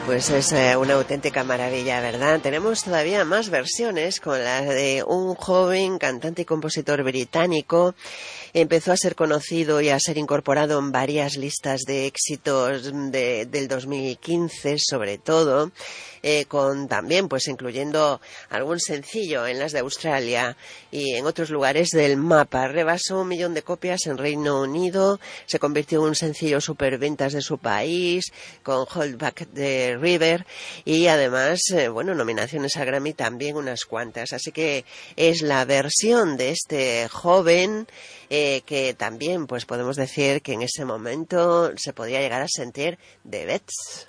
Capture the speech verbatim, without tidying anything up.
Pues es eh, una auténtica maravilla, ¿verdad? Tenemos todavía más versiones con la de un joven cantante y compositor británico. Empezó a ser conocido y a ser incorporado en varias listas de éxitos de, del dos mil quince, sobre todo, eh, con también, pues incluyendo algún sencillo en las de Australia y en otros lugares del mapa. Rebasó un millón de copias en Reino Unido, se convirtió en un sencillo superventas de su país, con Hold Back the River, y además, eh, bueno, nominaciones a Grammy también unas cuantas. Así que es la versión de este joven eh, que también, pues podemos decir que en ese momento se podía llegar a sentir de Betts.